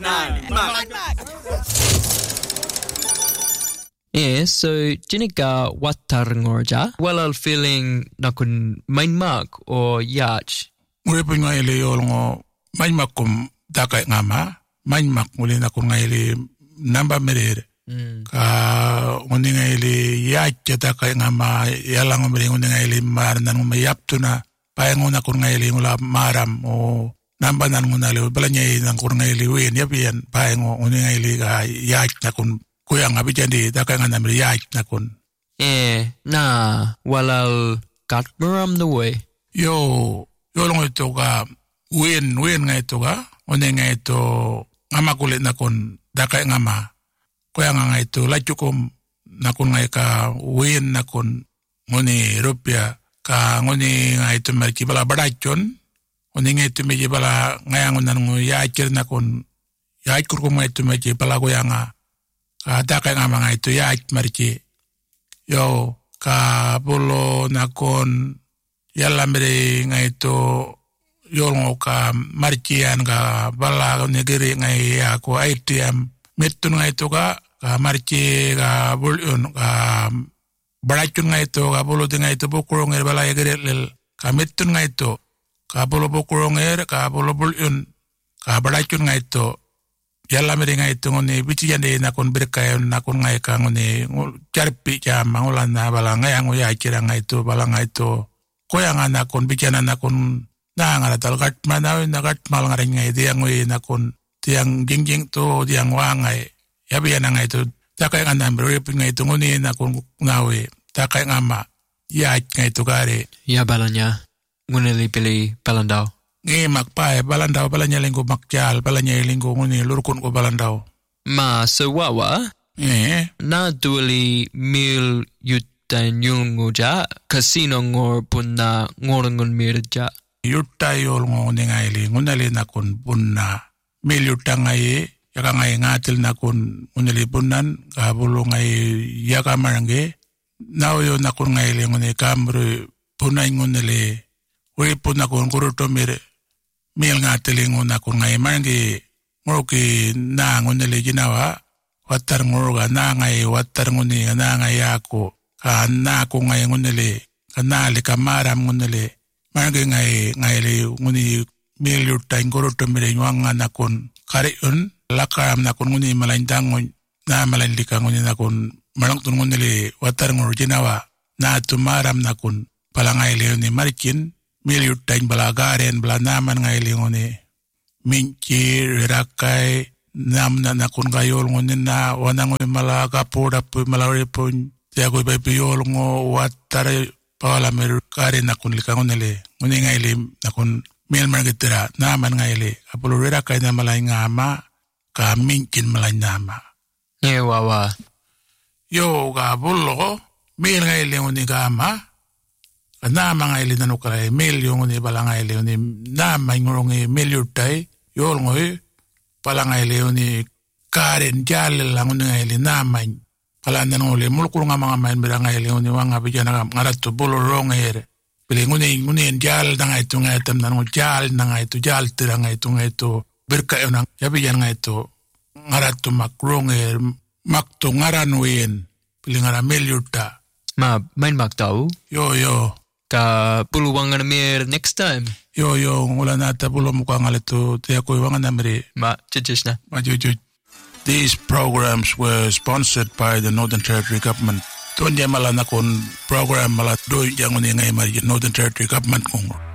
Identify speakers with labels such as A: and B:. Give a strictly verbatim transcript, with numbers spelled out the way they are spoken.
A: nine, mak.
B: Eh, so jinika watar ngorja. Walal feeling nakun main mak or yach.
C: Ngure pun ngaile yolngo main makum dakai ngama. Main mak ngule nakun ngaile namba merer.
B: Mm.
C: Ka ngune ngaile yach dakai ngama yalang ngure ngune ngaile mar nan ngume yaptuna. Payanguna kun ngaile ngula maram o namba nan ngunale balanya nan kun ngaile wen yapian payango ngune ngaile ga yach nakun kuyang abijandi dakai ngana mer yach nakun.
B: Eh, na walal kat maram the way.
C: Yo yolong ito ka wen wen nga ito ka ngune nga ito ngama kulit nakun dakai ngama kuyang nga ito lachukom nakun nga ka wen nakun ngune rupya ka ngone nga ito merki bala badachon ngone nga ito meji bala ngayangon nan ngo yaachir na kon yaachkur ko nga ito meji bala ko yanga ka dakai nga mga ito yaach merki yo ka bolo na kon yalla mere nga ito yolngo ka markian ka bala negeri nga ya ko I T M metun nga ito ka ka marki ka bulyon ka Barachun nga ito, kapulo di nga ito bukuronger balaya gerelel. Kamitun nga ito, kapulo bukuronger, kapulo bulyon. Kabarachun nga ito, yalla meri nga ito ngoni, bici jande nakon berkayon nakon nga ika ngoni, charpi jam, mangulan na bala nga yang uya akira nga ito, bala nga ito. Koya nga nakon, bicana nakon, na nga natal gatma na, na gatmal nga rin nga ito, yang uya nakon, tiyang jingjing to, tiyang wangay. Yabi yan nga ito, Takai nga number ripin nga ito nguni na kung nawe. Takai nga ma. Yaach nga ito kare.
B: Ya balanya. Ngunili pili balandaw.
C: Ngi makpae balandaw balanya linggo makjal. Balanya linggo nguni lurkun ko balandaw.
B: Ma so wawa.
C: Eh.
B: Na duali mil yutan yung nguja. Kasino ngor punna ngorangun mirja.
C: Yuta yol ngoni ngaili. Ngunali na kun punna. Mil yutang ngayi. Yaka ngay ngatil na kun unilipunan, kabulo ngay yaka marange, nao yo na kun ngay li nguni kamru punay ngunili, uri pun na kun kuruto mir, mil ngatil ngun na kun ngay marange, nguruki na ngunili ginawa, watar nguruga na ngay watar nguni, na ngay ako, ka na kun ngay ngunili, ka na li kamaram ngunili, marange ngay ngay li nguni mil yutay kuruto mir, yung nga na kun kariun, Lakaram na kun nguni malaintangon na malainlika nguni na kun malangtun nguni li watar ngur jinawa na tumaram na kun palangay li nguni marikin miliyut taing balagaren bala naman ngay li nguni minci rakay nam na na kun gayol nguni na wanang nguni malagapura po malaripon tiago ibay piyol ngo watar palamir karen na kun lika nguni li nguni ngay li na kun mil margitira naman ngay li kapulo rakay na malay ngama ka minkin malay nama.
B: Eh, wawa.
C: Yo, ka bulo, mil ngay leon ni kama, ka nama ngay li nanukalay, mil yung ni pala ngay leon ni nama yung ngi mil yutay, yol ngoy, pala ngay leon ni karen jalil lang ngay li nama, pala nanuli, mulukul nga mga main bira ngay leon ni wanga bidya na ngarato bulo rong here. Pili nguni, nguni jal na nga ito nga itam na jal na nga ito, jal tira nga ito nga ito, berkayo nang yabi yan nga ito ngarato makronger makto ngaranwen pili ngara melyuta
B: Ma main maktaw.
C: yo yo
B: Ka puluwang nga namir next time.
C: yo yo ngula nata pulo muka ngalito tiya ko iwangan namiri
B: Ma chichis na.
C: majujuj. These programs were sponsored by the Northern Territory Government. Tuan dia malah nakon program malah doi jangan ngay mari Northern Territory Government kong.